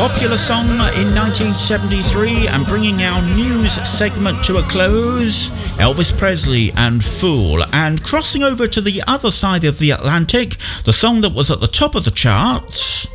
popular song in 1973, and bringing our news segment to a close, Elvis Presley and Fool. And crossing over to the other side of the Atlantic, the song that was at the top of the charts